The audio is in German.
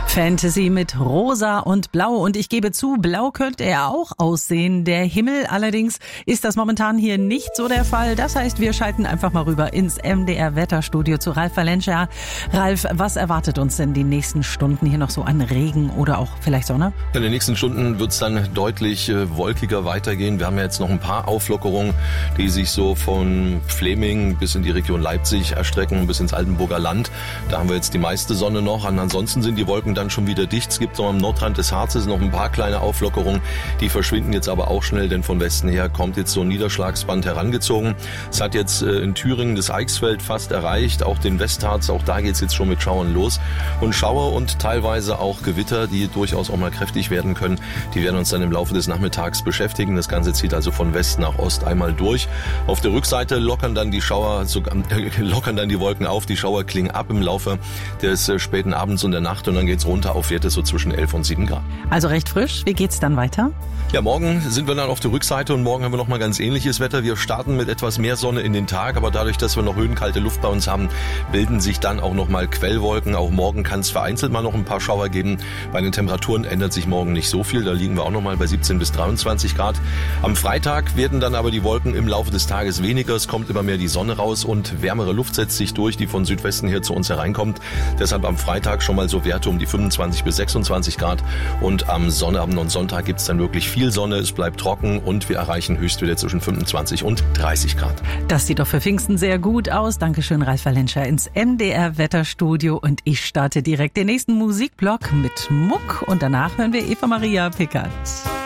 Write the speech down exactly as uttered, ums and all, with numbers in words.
Fantasy mit Rosa und Blau. Und ich gebe zu, blau könnte er auch aussehen. Der Himmel allerdings ist das momentan hier nicht so der Fall. Das heißt, wir schalten einfach mal rüber ins M D R-Wetterstudio zu Ralf Valencia. Ralf, was erwartet uns denn die nächsten Stunden hier noch so an Regen oder auch vielleicht Sonne? In den nächsten Stunden wird es dann deutlich äh, wolkiger weitergehen. Wir haben ja jetzt noch ein paar Auflockerungen, die sich so von Fleming bis in die Region Leipzig erstrecken, bis ins Altenburger Land. Da haben wir jetzt die meiste Sonne noch. Und ansonsten sind die Wolken dann schon wieder dicht. Es gibt noch am Nordrand des Harzes noch ein paar kleine Auflockerungen. Die verschwinden jetzt aber auch schnell, denn von Westen her kommt jetzt so ein Niederschlagsband herangezogen. Es hat jetzt äh, in Thüringen das Eichsfeld fast erreicht, auch den Westharz, auch da geht es jetzt schon mit Schauern los. Und Schauer und teilweise auch Gewitter, die durchaus auch mal kräftig werden können, die werden uns dann im Laufe des Nachmittags beschäftigen. Das Ganze zieht also von West nach Ost einmal durch. Auf der Rückseite lockern dann die Schauer, sogar, äh, lockern dann die Wolken auf. Die Schauer klingen ab im Laufe des äh, späten Abends und der Nacht und dann geht's runter auf Werte so zwischen elf und sieben Grad. Also recht frisch. Wie geht's dann weiter? Ja, morgen sind wir dann auf der Rückseite und morgen haben wir noch mal ganz ähnliches Wetter. Wir starten mit etwas mehr Sonne in den Tag, aber dadurch, dass wir noch höhenkalte Luft bei uns haben, bilden sich dann auch noch mal Quellwolken. Auch morgen kann es vereinzelt mal noch ein paar Schauer geben. Bei den Temperaturen ändert sich morgen nicht so viel. Da liegen wir auch noch mal bei siebzehn bis dreiundzwanzig Grad. Am Freitag werden dann aber die Wolken im Laufe des Tages weniger. Es kommt immer mehr die Sonne raus und wärmere Luft setzt sich durch, die von Südwesten her zu uns hereinkommt. Deshalb am Freitag schon mal so Werte um die fünfundzwanzig bis sechsundzwanzig Grad. Und am Sonnabend und Sonntag gibt es dann wirklich viel Sonne. Es bleibt trocken und wir erreichen Höchstwerte zwischen fünfundzwanzig und dreißig Grad. Das sieht doch für Pfingsten sehr gut aus. Dankeschön, Ralf Valencia ins M D R-Wetterstudio. Und ich starte direkt den nächsten Musikblock mit Muck. Und danach hören wir Eva Maria Pickert.